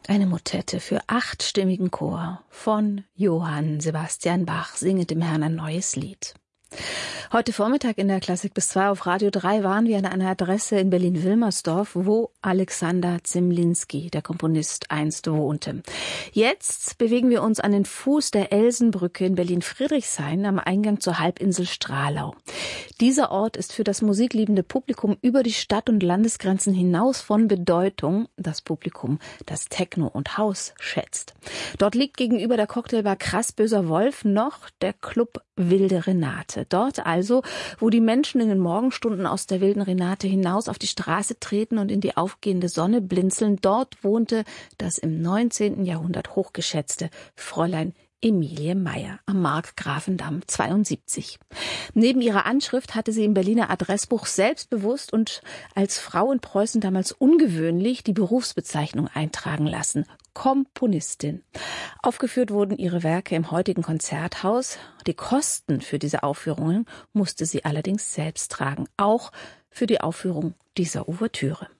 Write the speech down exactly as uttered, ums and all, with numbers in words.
Eine Motette für achtstimmigen Chor von Johann Sebastian Bach singet dem Herrn ein neues Lied. Heute Vormittag in der Klassik bis zwei auf Radio drei waren wir an einer Adresse in Berlin-Wilmersdorf, wo Alexander Zemlinsky, der Komponist, einst wohnte. Jetzt bewegen wir uns an den Fuß der Elsenbrücke in Berlin-Friedrichshain am Eingang zur Halbinsel Stralau. Dieser Ort ist für das musikliebende Publikum über die Stadt- und Landesgrenzen hinaus von Bedeutung, das Publikum, das Techno und House schätzt. Dort liegt gegenüber der Cocktailbar Krass Böser Wolf noch der Club Wilde Renate. Dort also, wo die Menschen in den Morgenstunden aus der Wilden Renate hinaus auf die Straße treten und in die aufgehende Sonne blinzeln, dort wohnte das im neunzehnten Jahrhundert hochgeschätzte Fräulein Emilie Meyer am Markgrafendamm zweiundsiebzig. Neben ihrer Anschrift hatte sie im Berliner Adressbuch selbstbewusst und als Frau in Preußen damals ungewöhnlich die Berufsbezeichnung eintragen lassen: Komponistin. Aufgeführt wurden ihre Werke im heutigen Konzerthaus. Die Kosten für diese Aufführungen musste sie allerdings selbst tragen, auch für die Aufführung dieser Ouvertüre.